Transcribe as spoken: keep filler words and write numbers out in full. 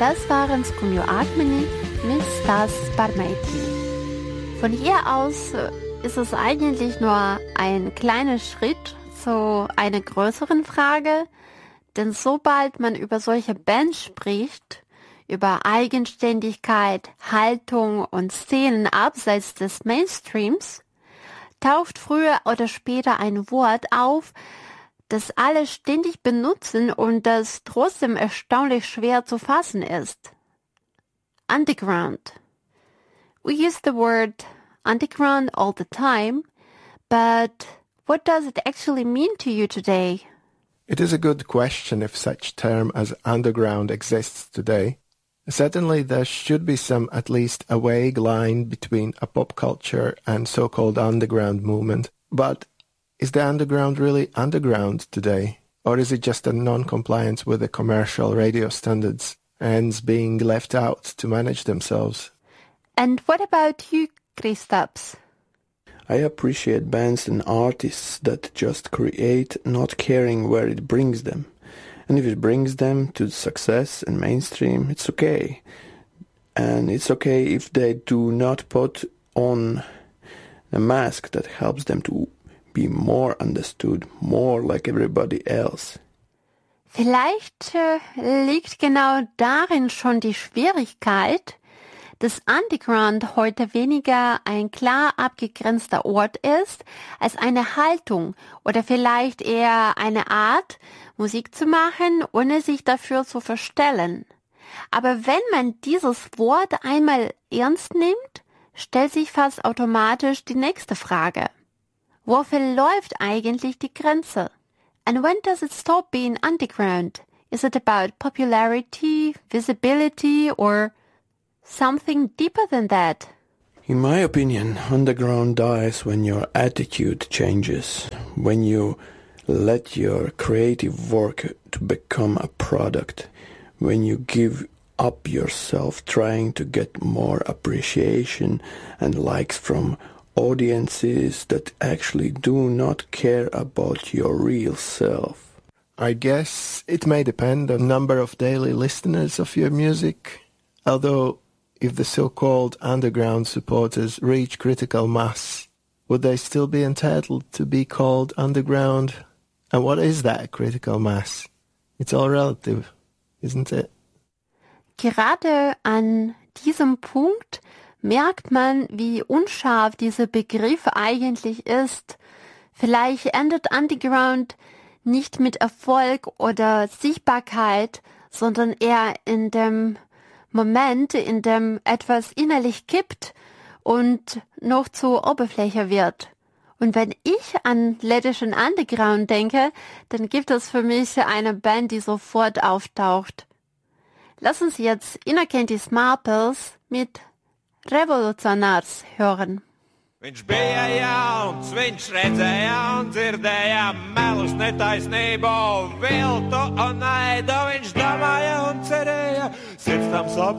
Das waren Skumio Agmeni mit Stas Barmeiti. Von hier aus ist es eigentlich nur ein kleiner Schritt zu einer größeren Frage, denn sobald man über solche Bands spricht, über Eigenständigkeit, Haltung und Szenen abseits des Mainstreams, taucht früher oder später ein Wort auf, das alle ständig benutzen und das trotzdem erstaunlich schwer zu fassen ist. Underground. We use the word underground all the time, but what does it actually mean to you today? It is a good question if such term as underground exists today. Certainly there should be some, at least a vague line between a pop culture and so-called underground movement. But is the underground really underground today? Or is it just a non-compliance with the commercial radio standards and being left out to manage themselves? And what about you, Kristaps? I appreciate bands and artists that just create, not caring where it brings them. And if it brings them to success and mainstream, it's okay. And it's okay if they do not put on a mask that helps them to be more understood, more like everybody else. Vielleicht äh, liegt genau darin schon die Schwierigkeit, dass Underground heute weniger ein klar abgegrenzter Ort ist, als eine Haltung oder vielleicht eher eine Art, Musik zu machen, ohne sich dafür zu verstellen. Aber wenn man dieses Wort einmal ernst nimmt, stellt sich fast automatisch die nächste Frage. Wo verläuft eigentlich die Grenze? And when does it stop being underground? Is it about popularity, visibility, or something deeper than that? In my opinion, underground dies when your attitude changes, when you let your creative work to become a product, when you give up yourself trying to get more appreciation and likes from audiences that actually do not care about your real self. I guess it may depend on the number of daily listeners of your music, although if the so-called underground supporters reach critical mass, would they still be entitled to be called underground? And what is that critical mass? It's all relative, isn't it? Gerade an diesem Punkt merkt man, wie unscharf dieser Begriff eigentlich ist. Vielleicht endet Underground nicht mit Erfolg oder Sichtbarkeit, sondern eher in dem Moment, in dem etwas innerlich kippt und noch zur Oberfläche wird. Und wenn ich an lettischen Underground denke, dann gibt es für mich eine Band, die sofort auftaucht. Lass uns jetzt Innocentis Marpels mit Revolucionārs hören. Viņš bija jauns, viņš redzēja un dzirdēja melus, netaisnību, viltu un naidu. Viņš domāja un cerēja, sirds tam sāp